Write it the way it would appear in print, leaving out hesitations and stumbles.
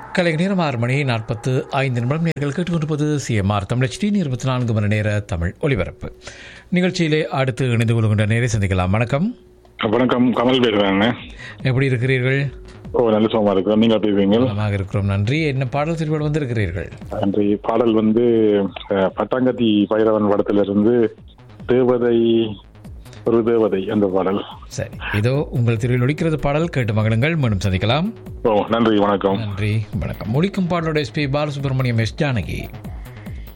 கலை நேரம் 6:45 நேர்கள் கேட்டுக்கொண்டிருப்பது சிஎம்ஆர் தமிழ் HT 24 மணி நேர தமிழ் ஒலிபரப்பு நிகழ்ச்சியிலே அடுத்து இணைந்து கொள்கின்ற நேரை சந்திக்கலாம். வணக்கம். வணக்கம், கமல் பேசுறேன். எப்படி இருக்கிறீர்கள்? நல்ல சுகமா இருக்கிறோம். நீங்க எப்படி இருக்கீங்க? நலமாக இருக்கிறோம், நன்றி. என்ன பாடல் திருவிழா வந்திருக்கிறீர்கள்? நன்றி. பாடல் பட்டாங்கத்தி பைரவன் படத்திலிருந்து தேவதை ஒரு தேவதை அந்த பாடல். சரி, இதோ உங்கள் திருவில் ஒலிக்கிறது பாடல், கேட்டு மகிழுங்கள். மீண்டும் சந்திக்கலாம். நன்றி, வணக்கம். நன்றி, வணக்கம். ஒலிக்கும் பாடலோட SP பாலசுப்ரமணியம், S. ஜானகி.